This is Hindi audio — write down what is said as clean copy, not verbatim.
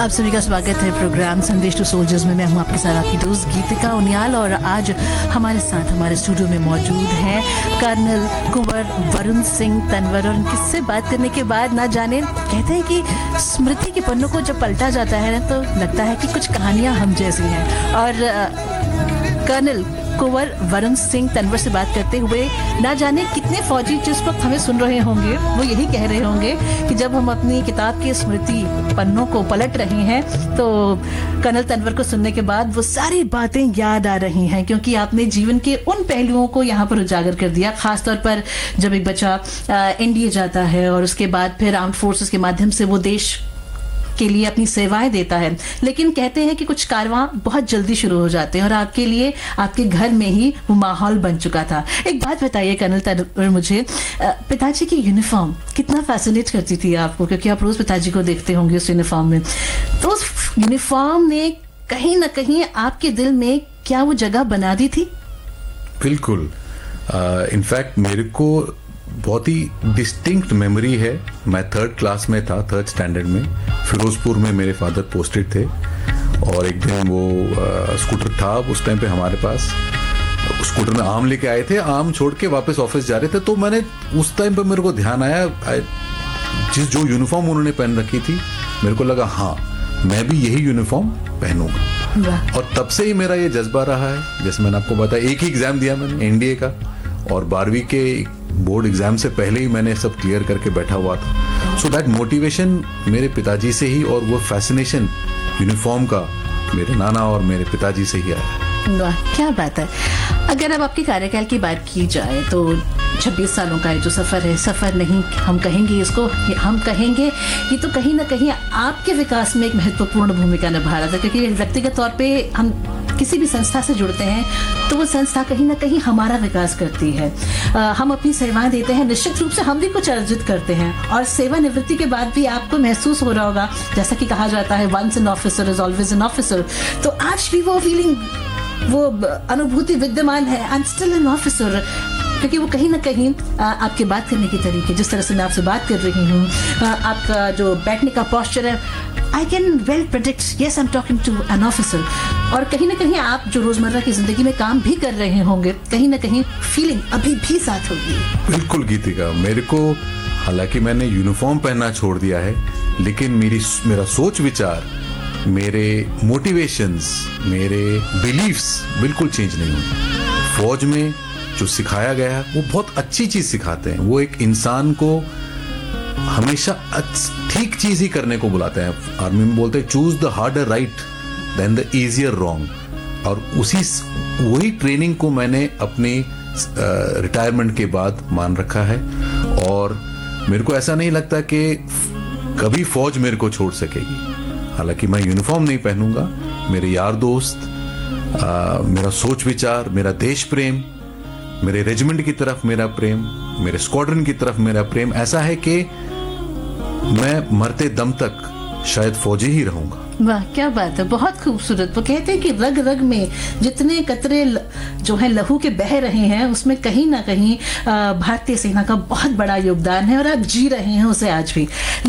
आप सभी का स्वागत है प्रोग्राम संदेश टू सोल्जर्स में। मैं हूं आपके साथ आपकी दोस्त गीतिका उनियाल और आज हमारे साथ हमारे स्टूडियो में मौजूद हैं कर्नल कुंवर वरुण सिंह तंवर। और किससे बात करने के बाद ना जाने कहते हैं कि स्मृति के पन्नों को जब पलटा जाता है ना तो लगता है कि कुछ कहानियां हम जैसी हैं। और कर्नल कुंवर वरुण सिंह तंवर से बात करते हुए ना जाने कितने फौजी जिस वक्त हमें सुन रहे होंगे वो यही कह रहे होंगे कि जब हम अपनी किताब के स्मृति पन्नों को पलट रहे हैं तो कर्नल तंवर को सुनने के बाद वो सारी बातें याद आ रही हैं, क्योंकि आपने जीवन के उन पहलुओं को यहाँ पर उजागर कर दिया। खासतौर पर जब एक बच्चा एनडीए जाता है और उसके बाद फिर आर्म्ड फोर्सेस के माध्यम से वो देश के लिए अपनी सेवाएं देता है, लेकिन कहते हैं कि कुछ कारवां बहुत जल्दी शुरू हो जाते हैं और आपके लिए आपके घर में ही वो माहौल बन चुका था। एक बात बताइए कर्नल तंवर मुझे, पिताजी की यूनिफॉर्म कितना फैसिनेट करती थी आपको, क्योंकि आप रोज पिताजी को देखते होंगे उस यूनिफॉर्म में, तो उस यूनिफॉर्म ने कहीं ना कहीं आपके दिल में क्या वो जगह बना दी थी? बिल्कुल। इनफैक्ट मेरे को बहुत ही डिस्टिंक्ट मेमोरी है। मैं 3rd क्लास में था, 3rd स्टैंडर्ड में। फिरोजपुर में मेरे फादर पोस्टेड थे और एक दिन वो स्कूटर था उस टाइम पे हमारे पास। स्कूटर में आम लेके आए थे, आम छोड़ के वापस ऑफिस जा रहे थे, तो मैंने उस टाइम पे मेरे को ध्यान आया जो यूनिफॉर्म उन्होंने पहन रखी थी, मेरे को लगा हाँ मैं भी यही यूनिफॉर्म पहनूंगा। और तब से ही मेरा ये जज्बा रहा है। जैसे मैंने आपको बताया, एक ही एग्जाम दिया मैंने एनडीए का और 12वीं के बोर्ड एग्जाम से पहले ही मैंने सब क्लियर करके बैठा हुआ था। सो दैट मोटिवेशन मेरे पिताजी से ही और वो फैसिनेशन यूनिफॉर्म का मेरे नाना और मेरे पिताजी से ही आया। वाह क्या बात है। अगर अब आपके कार्यकाल की बात की जाए तो 26 सालों का जो सफ़र है, सफ़र नहीं हम कहेंगे इसको, हम कहेंगे ये तो कहीं ना कहीं आपके विकास में एक महत्वपूर्ण भूमिका निभा रहा था, क्योंकि व्यक्तिगत तौर पे हम किसी भी संस्था से जुड़ते हैं तो वो संस्था कहीं ना कहीं हमारा विकास करती है। हम अपनी सेवाएं देते हैं, निश्चित रूप से हम भी कुछ अर्जित करते हैं और सेवानिवृत्ति के बाद भी आपको महसूस हो रहा होगा, जैसा कि कहा जाता है once an officer is always an officer, तो आज भी वो फीलिंग, वो अनुभूति विद्यमान है, I am still an officer. क्योंकि वो कहीं ना कहीं आपके बात करने के तरीके, जिस तरह से मैं आपसे बात कर रही हूँ, आपका जो बैठने का पोस्चर है, I can well predict yes I am talking to an officer. और कहीं ना कहीं आप जो रोजमर्रा की जिंदगी में काम भी कर रहे होंगे, कहीं ना कहीं फीलिंग अभी भी साथ होगी। बिल्कुल गीतिका, मेरे को हालांकि मैंने यूनिफॉर्म पहनना छोड़ दिया है, लेकिन मेरा सोच विचार, मेरे मोटिवेशंस, मेरे बिलीफ्स बिल्कुल चेंज नहीं हुए। फौज में जो सिखाया गया है वो बहुत अच्छी चीज सिखाते हैं। वो एक इंसान को हमेशा ठीक चीज ही करने को बुलाते हैं। आर्मी में बोलते हैं choose the harder right then the easier wrong. और वही ट्रेनिंग को मैंने अपनी रिटायरमेंट के बाद मान रखा है और मेरे को ऐसा नहीं लगता कि कभी फौज मेरे को छोड़ सकेगी। हालांकि मैं यूनिफॉर्म नहीं पहनूंगा, मेरे यार दोस्त, मेरा सोच विचार, मेरा देश प्रेम, मेरे रेजिमेंट की तरफ मेरा प्रेम, मेरे स्क्वाड्रन की तरफ मेरा प्रेम ऐसा है कि मैं मरते दम तक शायद फौजी ही रहूंगा। वाह क्या बात है, बहुत खूबसूरत। वो कहते हैं कि रग रग में जितने कतरे जो है लहू के बह रहे हैं उसमें कहीं ना कहीं भारतीय सेना का बहुत बड़ा योगदान है और आप जी रहे हैं उसे आज भी।